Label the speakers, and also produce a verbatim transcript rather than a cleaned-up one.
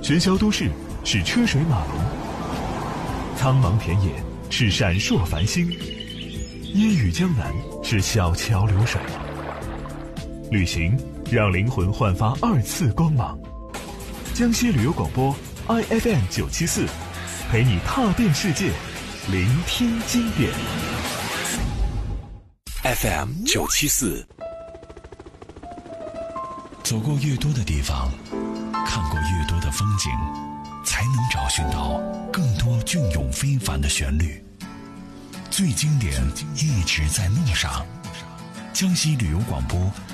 Speaker 1: 喧嚣都市是车水马龙，苍茫田野是闪烁繁星，烟雨江南是小桥流水。旅行让灵魂焕发二次光芒。江西旅游广播 I F M 九七四，陪你踏遍世界，聆听经典。
Speaker 2: F M 九七四，走过越多的地方，看过越多的风景，才能找寻到更多隽永非凡的旋律。最经典一直在路上。江西旅游广播